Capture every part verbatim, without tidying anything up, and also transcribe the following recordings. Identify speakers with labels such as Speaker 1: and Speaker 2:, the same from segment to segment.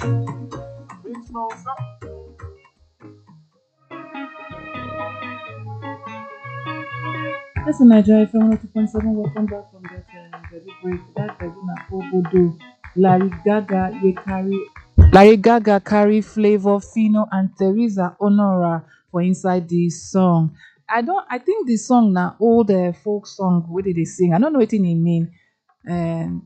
Speaker 1: Big Smoke, so.
Speaker 2: That's in Nigeria F M one oh two point seven. Welcome back from that uh, very break. That Beduna Obodo, Larry Gaga, ye carry Larry Gaga carry Flavor, Fino, and Teresa Honora for inside this song. I don't. I think the song now old uh, folk song. What did they sing? I don't know what it mean. Um,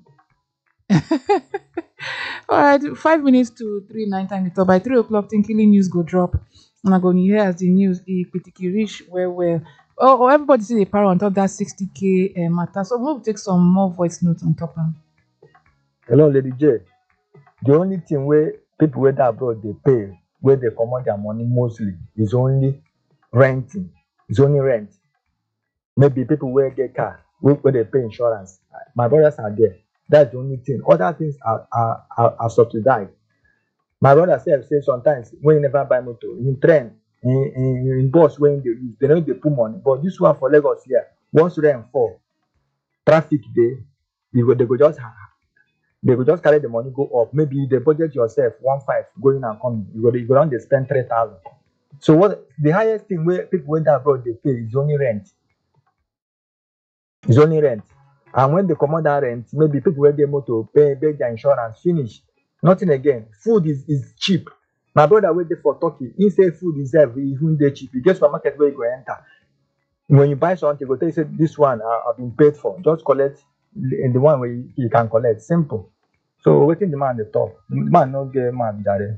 Speaker 2: all right, five minutes to three nine time to talk. By three o'clock, Tinkily news go drop. And I'm going to hear as the news, the Pitiki reach where where. Oh, oh, everybody see the power on top that sixty k uh, matter. So we'll take some more voice notes on top. Um.
Speaker 3: Hello, Lady J. The only thing where people where that abroad they pay, where they come out their money mostly, is only renting. It's only rent. Maybe people where get car, where, where they pay insurance. My brothers are there. That's the only thing. Other things are are, are, are subsidized. My brother said, say sometimes when you never buy motor, in train, in, in, in bus when they use, they know they put money. But this one for Lagos here, once rain fall, traffic day, you go, they go just they go just carry the money go up. Maybe they budget yourself one five going and coming. You go you go down they spend three thousand. So what the highest thing where people went abroad they pay is only rent. It's only rent. And when they come out that rent, maybe people will get motor, pay, pay their insurance, finish. Nothing again. Food is, is cheap. My brother waited for Turkey. He said food is even there cheap. You get supermarket where you go enter. When you buy something, you go tell you say this one uh, I've been paid for. Just collect in the one where you, you can collect. Simple. So waiting the man the talk. The man no get man there.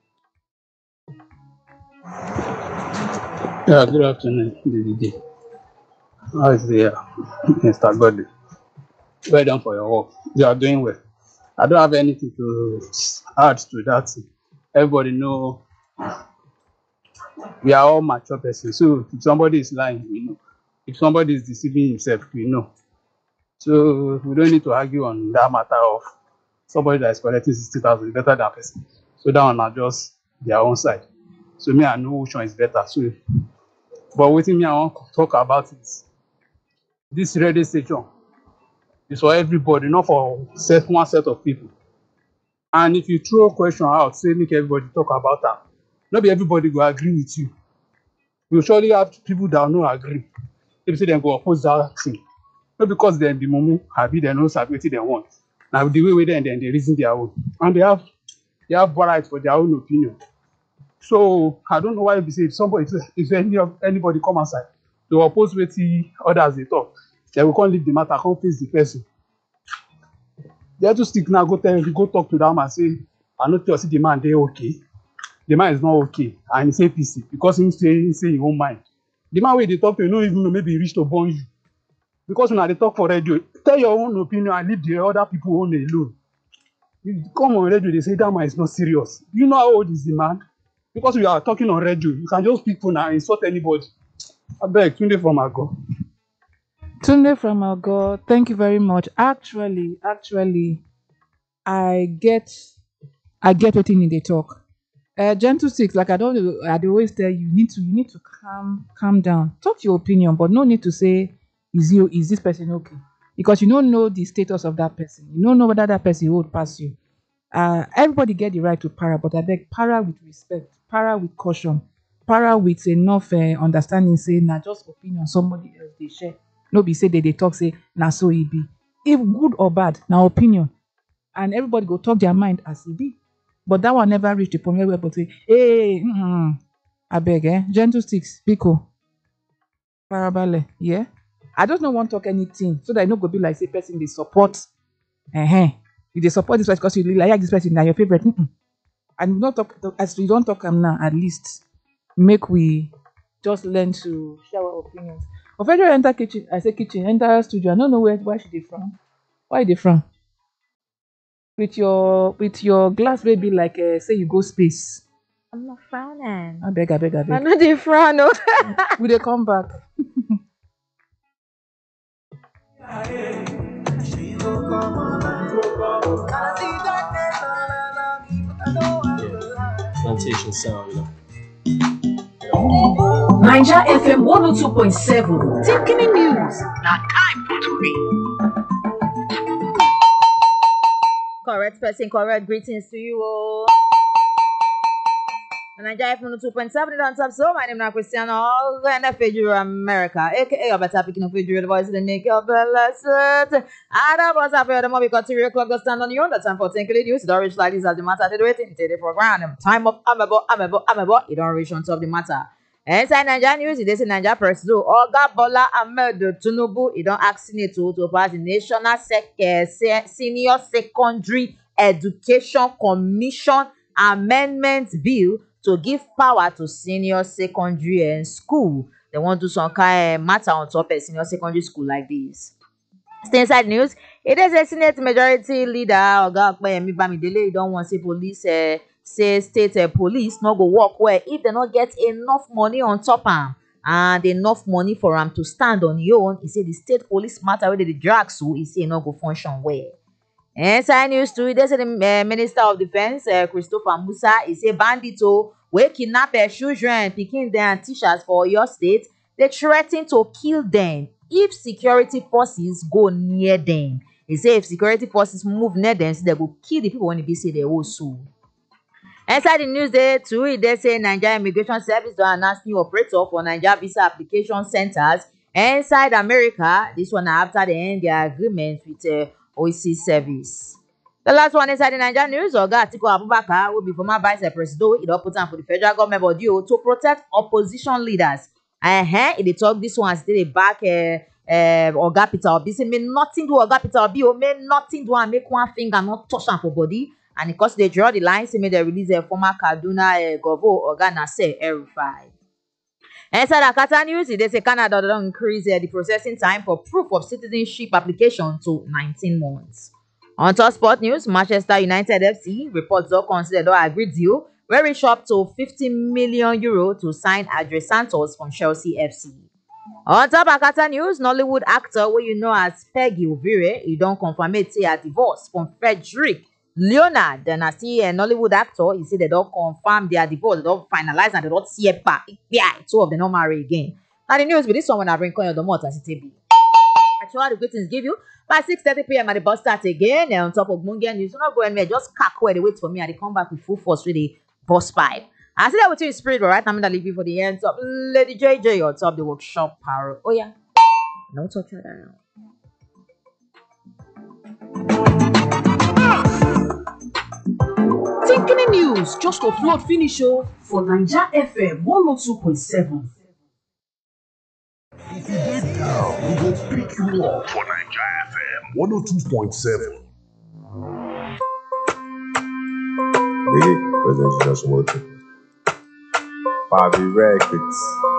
Speaker 4: Yeah, good afternoon, D D D. How is the uh, Mister Godly? Well done for your work. You are doing well. I don't have anything to add to that. Everybody know we are all mature persons. So if somebody is lying, we know. If somebody is deceiving himself, we know. So we don't need to argue on that matter of somebody that is collecting sixty thousand better than person. So that one are just their own side. So me, I know which one is better. So, but waiting me, I want to talk about is this radio station is for everybody, not for set one set of people. And if you throw a question out, say make everybody talk about that. Not be everybody will agree with you. You surely have people that will not agree. If say they go oppose that thing, not because they be mumu, happy they know sabi wetin they want. Now the way we then then they reason their own, and they have they have right for their own opinion. So I don't know why you say if somebody if any of anybody come outside to oppose wetin others they talk, they will come leave the matter, come face the person. They to stick now, go tell go talk to them and say, I know you see the man they okay. The man is not okay, and he say P C because he say he say he won't mind. The man where they talk to you, no even know maybe he reach to burn you. Because when they talk for radio, tell your own opinion and leave the other people own alone. You come on radio, they say that man is not serious. You know how old is the man? Because we are talking on radio, you can just pick phone and insult anybody. I beg, Tunde from Ago.
Speaker 2: Tunde from Algo, thank you very much. Actually, actually, I get, I get what in they talk. Uh, Gentle Six, like I don't, I dey always tell you, you need to, you need to calm, calm down. Talk your opinion, but no need to say, is you, is this person okay? Because you don't know the status of that person. You don't know whether that person would pass you. Uh, everybody get the right to para, but I beg para with respect, para with caution, para with enough uh, understanding. Say na just opinion somebody else they share. No be say they they talk say na so e be. If good or bad, na opinion, and everybody go talk their mind as e be. But that one never reach the point where people say, hey, mm, I beg, eh? Gentle Six, Biko, Parabale, yeah? I just don't want to talk anything so that I no go be like, say, person they support. Uh-huh. If they support this person because you really like this person, now your favorite. Mm-mm. And we don't talk, as we don't talk um, now, at least make we just learn to share our opinions. Ofejo enter kitchen, I say kitchen, enter studio. I don't know where, where she dey from. Why they from? With your with your glass baby like uh, say you go space.
Speaker 5: I'm not frowning.
Speaker 2: I beg, I beg, I
Speaker 5: I
Speaker 2: beg.
Speaker 5: know they frown. No.
Speaker 2: Will they come back?
Speaker 6: Plantation sound, you know.
Speaker 7: Niger F M one oh two point seven. Tinkini News. Now time to read.
Speaker 5: Correct person, correct greetings to you all. Nigeria F one oh two point seven on top. So my name is Cristiano and Fedura America, aka Abata picking up Fedura, the voice of the make your blessed. I don't was after the movie got three o'clock to stand on you. That's time for Tinker News. Don't reach like this as the matter to do it into the program. Time up, I'm about, I'm about, I'm about. You don't reach on top of the matter. Inside Nigeria News, it is in Nigeria Press. So Oga Bola Ahmed Tinubu, he don't ask Senate to to pass the National Sec uh, Se- Senior Secondary Education Commission Amendment Bill to give power to senior secondary and school. They want to do some kind of matter on top of senior secondary school like this. Stay inside news. It is a Senate Majority Leader, Oga Okpeyemi Bamidele. You don't want to see police, uh, say state uh, police, not go work where if they not get enough money on top am and enough money for them to stand on your own. He say the state police matter where they drag so he say not go function well. Inside news too, they say the uh, Minister of Defense, uh, Christopher Musa, he say bandito wey kidnap uh, children, picking them and teachers for your state. They threaten to kill them if security forces go near them. He say if security forces move near them, so they go kill the people when they be say they also. Inside the news there too, they say Nigeria Immigration Service don announce new operator for Nigeria visa application centers inside America. This one after they end their agreement with uh, O E C service. The last one inside the Nigeria news, Oga Atiku Abubakar will be former vice president. He don put am for the federal government body to protect opposition leaders. Uh-huh. If they talk this one as they back uh, uh, Oga Peter Obi, say may nothing do Oga Peter Obi, or may nothing do and make one finger not touch am for body. And because they draw the line, say may they release a former Kaduna uh, Govo Oga Nasir El-Rufai. Inside Akata news, they say Canada don't increase uh, the processing time for proof of citizenship application to nineteen months. On top sport news, Manchester United F C reports don't consider the agreed deal where it up to fifty million euro to sign Adri Santos from Chelsea F C. On top Akata news, Nollywood actor who you know as Peggy Ovire, he don't confirm it say a divorce from Frederick Leonard. And I see a Nollywood actor, he said they don't confirm their divorce, they don't finalize and they don't see it back. Yeah, two of them don't marry again. Now the news with this one when I bring on the motor as it be. Actually, the greetings give you by six thirty p m at the bus start again. And on top of Mungan news, not go anywhere, just cack where they wait for me and they come back with full force with the bus pipe. I see that with you in spirit, right? I'm gonna leave you for the end of Lady J J on top the workshop power. Oh yeah. No touch that now.
Speaker 7: Tinkini News just upload finish show for Nigeria F M one oh two point seven.
Speaker 1: If you get down, we will pick you up for Nigeria F M one oh two point seven.
Speaker 8: Nigga, President just working. Bobby Records.